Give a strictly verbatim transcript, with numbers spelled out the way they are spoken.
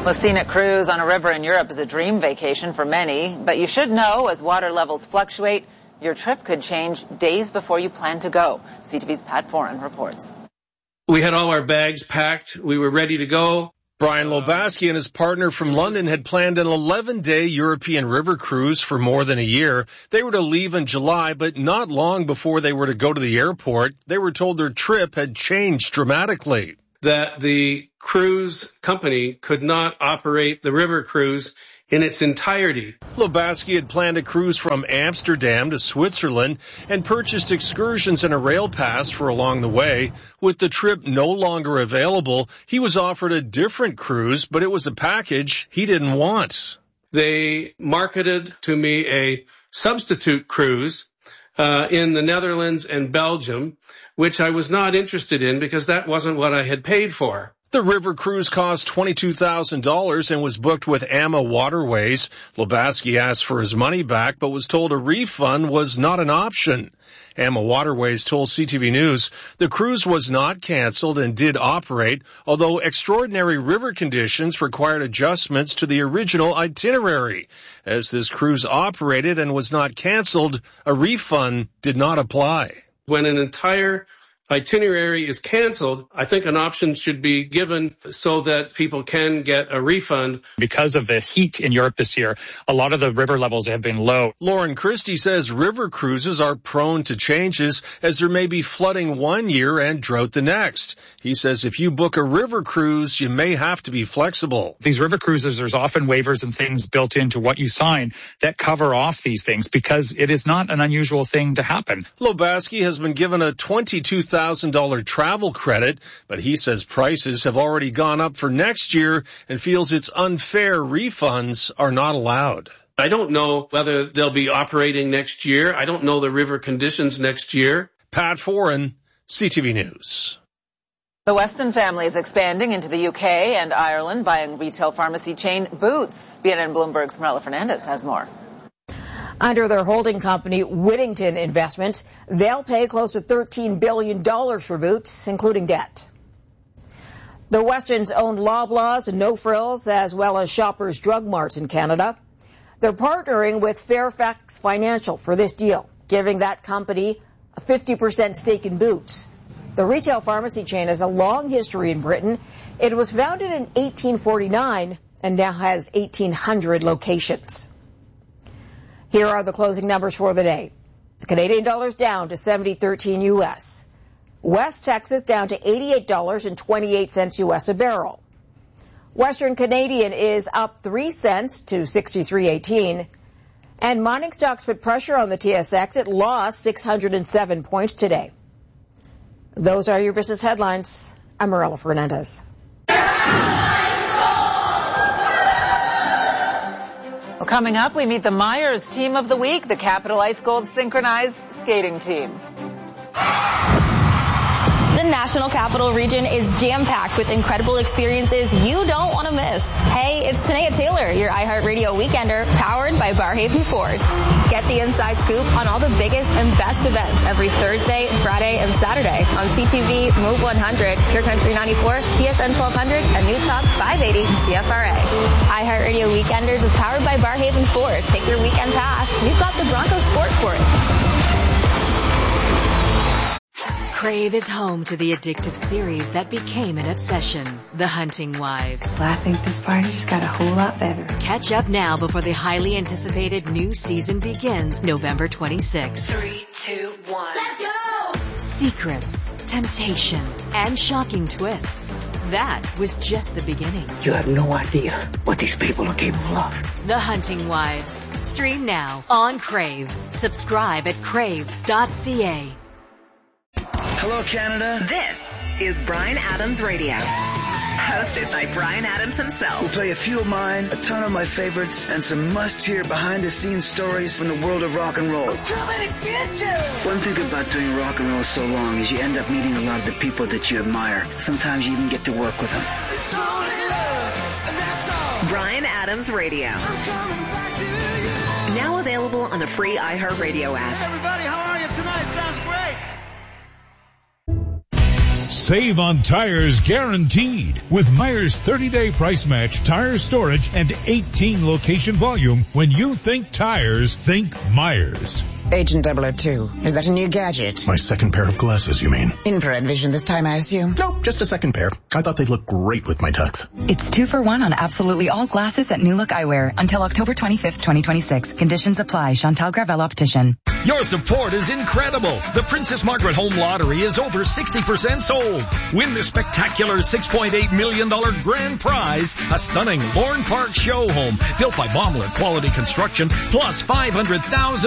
A scenic cruise on a river in Europe is a dream vacation for many, but you should know as water levels fluctuate, your trip could change days before you plan to go. C T V's Pat Foran reports. We had all our bags packed. We were ready to go. Brian Lobaski and his partner from London had planned an eleven-day European river cruise for more than a year. They were to leave in July, but not long before they were to go to the airport, they were told their trip had changed dramatically. That the cruise company could not operate the river cruise in its entirety. Lobaski had planned a cruise from Amsterdam to Switzerland and purchased excursions and a rail pass for along the way. With the trip no longer available, he was offered a different cruise, but it was a package he didn't want. They marketed to me a substitute cruise uh, in the Netherlands and Belgium, which I was not interested in because that wasn't what I had paid for. The river cruise cost twenty-two thousand dollars and was booked with A M A Waterways. Lobaski asked for his money back, but was told a refund was not an option. A M A Waterways told C T V News the cruise was not canceled and did operate, although extraordinary river conditions required adjustments to the original itinerary. As this cruise operated and was not canceled, a refund did not apply. When an entire itinerary is canceled, I think an option should be given so that people can get a refund. Because of the heat in Europe this year, a lot of the river levels have been low. Lauren Christie says river cruises are prone to changes as there may be flooding one year and drought the next. He says if you book a river cruise, you may have to be flexible. These river cruises, there's often waivers and things built into what you sign that cover off these things because it is not an unusual thing to happen. Lobaski has been given a twenty-two thousand dollars travel credit, but he says prices have already gone up for next year and feels it's unfair refunds are not allowed. I don't know whether they'll be operating next year. I don't know the river conditions next year. Pat Foran, C T V News. The Weston family is expanding into the U K and Ireland, buying retail pharmacy chain Boots. B N N Bloomberg's Marilla Fernandez has more. Under their holding company, Whittington Investments, they'll pay close to thirteen billion dollars for Boots, including debt. The Westons own Loblaws and No Frills, as well as Shoppers Drug Marts in Canada. They're partnering with Fairfax Financial for this deal, giving that company a fifty percent stake in Boots. The retail pharmacy chain has a long history in Britain. It was founded in eighteen forty-nine and now has eighteen hundred locations. Here are the closing numbers for the day. The Canadian dollar's down to seventy thirteen U S. West Texas down to eighty-eight dollars and twenty-eight cents U S a barrel. Western Canadian is up three cents to sixty-three eighteen. And mining stocks put pressure on the T S X. It lost six hundred seven points today. Those are your business headlines. I'm Marilla Fernandez. Well, coming up, we meet the Myers Team of the Week, the Capital Ice Gold Synchronized Skating Team. The National Capital Region is jam-packed with incredible experiences you don't want to miss. Hey, it's Tanea Taylor, your iHeartRadio Weekender, powered by Barrhaven Ford. Get the inside scoop on all the biggest and best events every Thursday, Friday, and Saturday on C T V, Move one hundred, Pure Country ninety-four, P S N twelve hundred, and News Talk five eighty C F R A. iHeartRadio Weekenders is powered by Barrhaven Ford. Take your weekend path. We've got the Bronco Sport for it. Crave is home to the addictive series that became an obsession, The Hunting Wives. Well, I think this party just got a whole lot better. Catch up now before the highly anticipated new season begins November twenty-sixth. Three, two, one. Let's go! Secrets, temptation, and shocking twists. That was just the beginning. You have no idea what these people are capable of. The Hunting Wives. Stream now on Crave. Subscribe at crave dot c a. Hello, Canada. This is Bryan Adams Radio, hosted by Bryan Adams himself. We'll play a few of mine, a ton of my favorites, and some must-hear behind-the-scenes stories from the world of rock and roll. I'm coming to get you! One thing about doing rock and roll so long is you end up meeting a lot of the people that you admire. Sometimes you even get to work with them. It's only love, and that's all. Bryan Adams Radio. I'm coming back to you. Now available on the free iHeartRadio app. Hey, everybody, how are you tonight? Sounds great. Save on tires guaranteed with Myers thirty-day price match, tire storage, and eighteen location volume. When you think tires, think Myers. Agent double oh two, is that a new gadget? My second pair of glasses, you mean? Infrared vision this time, I assume? Nope, just a second pair. I thought they'd look great with my tux. It's two for one on absolutely all glasses at New Look Eyewear until October twenty-fifth, twenty twenty-six. Conditions apply. Chantal Gravel Optician. Your support is incredible. The Princess Margaret Home Lottery is over sixty percent sold. Win the spectacular six point eight million dollars grand prize, a stunning Lorne Park show home built by Baumler Quality Construction, plus five hundred thousand dollars